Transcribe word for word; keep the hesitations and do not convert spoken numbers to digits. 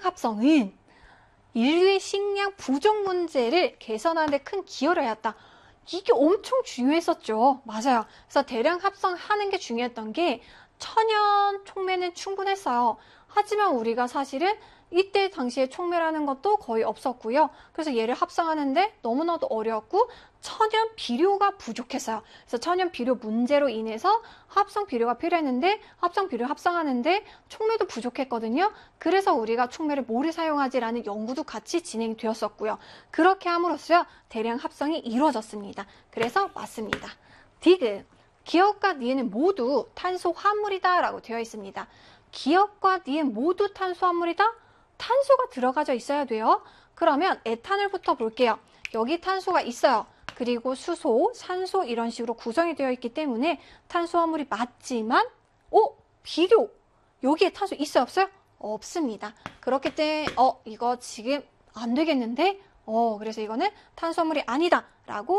대량 합성은 인류의 식량 부족 문제를 개선하는 데 큰 기여를 하였다. 이게 엄청 중요했었죠. 맞아요. 그래서 대량 합성하는 게 중요했던 게 천연 촉매는 충분했어요. 하지만 우리가 사실은 이때 당시에 촉매라는 것도 거의 없었고요. 그래서 얘를 합성하는데 너무나도 어려웠고 천연 비료가 부족했어요. 그래서 천연 비료 문제로 인해서 합성 비료가 필요했는데 합성 비료 합성하는데 촉매도 부족했거든요. 그래서 우리가 촉매를 뭐를 사용하지라는 연구도 같이 진행되었었고요. 그렇게 함으로써 대량 합성이 이루어졌습니다. 그래서 맞습니다. 디귿. 기억과 니은은 모두 탄소화물이다 라고 되어 있습니다. 기억과 니은 모두 탄소화물이다? 탄소가 들어가져 있어야 돼요. 그러면 에탄올부터 볼게요. 여기 탄소가 있어요. 그리고 수소, 산소 이런 식으로 구성이 되어 있기 때문에 탄소화물이 맞지만 어? 비료! 여기에 탄소 있어요? 없어요? 없습니다. 그렇기 때문에 어? 이거 지금 안 되겠는데? 어, 그래서 이거는 탄수화물이 아니다 라고